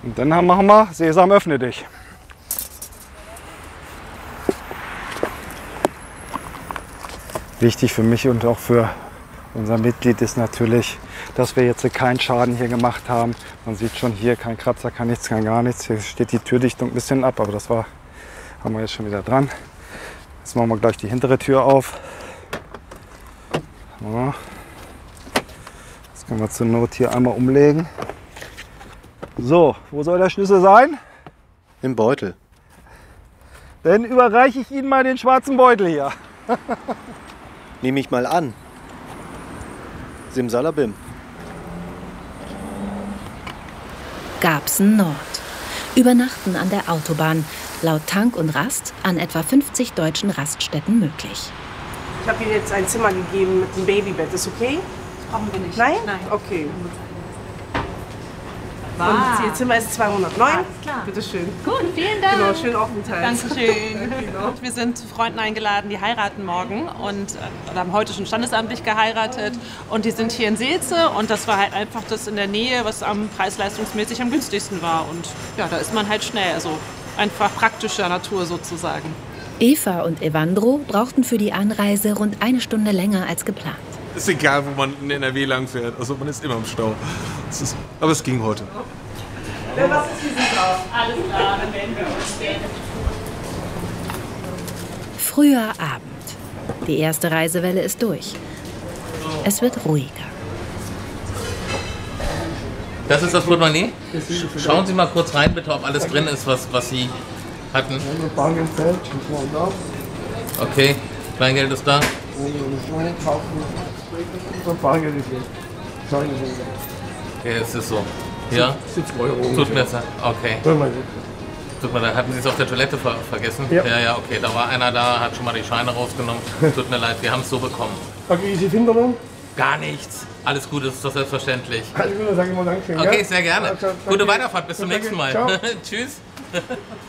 Und dann machen wir Sesam, öffne dich. Wichtig für mich und auch für unser Mitglied ist natürlich, dass wir jetzt keinen Schaden hier gemacht haben. Man sieht schon hier, kein Kratzer, kein nichts, kein gar nichts. Hier steht die Türdichtung ein bisschen ab, aber das haben wir jetzt schon wieder dran. Jetzt machen wir gleich die hintere Tür auf. Ja. Das können wir zur Not hier einmal umlegen. So, wo soll der Schlüssel sein? Im Beutel. Dann überreiche ich Ihnen mal den schwarzen Beutel hier. Nehme ich mal an. Simsalabim. Garbsen Nord. Übernachten an der Autobahn. Laut Tank und Rast an etwa 50 deutschen Raststätten möglich. Ich habe Ihnen jetzt ein Zimmer gegeben mit einem Babybett. Ist okay? Brauchen wir nicht. Nein? Nein. Okay. Wow. Und Ihr Zimmer ist 209. Alles klar. Bitte schön. Gut, vielen Dank. Genau, schönen Aufenthalt. Dankeschön. Wir sind zu Freunden eingeladen, die heiraten morgen und haben heute schon standesamtlich geheiratet. Und die sind hier in Seelze und das war halt einfach das in der Nähe, was preis-leistungsmäßig am günstigsten war. Und ja, da ist man halt schnell, also einfach praktischer Natur sozusagen. Eva und Evandro brauchten für die Anreise rund 1 Stunde länger als geplant. Ist egal, wo man in NRW lang fährt. Also man ist immer im Stau. Aber es ging heute. Was ist hier drauf? Alles klar, dann werden wir uns sehen. Früher Abend. Die erste Reisewelle ist durch. Es wird ruhiger. Das ist das Portemonnaie? Schauen Sie mal kurz rein, bitte, ob alles drin ist, was Sie hatten. Okay, Kleingeld ist da. Okay, es ist so. Ja? Tut mir leid. Okay. Tut mir leid, hatten Sie es auf der Toilette vergessen? Ja. Ja, okay. Da war einer da, hat schon mal die Scheine rausgenommen. Tut mir leid, wir haben es so bekommen. Okay, Sie finden noch? Gar nichts. Alles gut, das ist doch selbstverständlich. Alles gut, dann sage ich mal Dankeschön. Okay, ja? sehr gerne. Also, Gute Weiterfahrt, bis zum nächsten Mal. Ciao. Tschüss.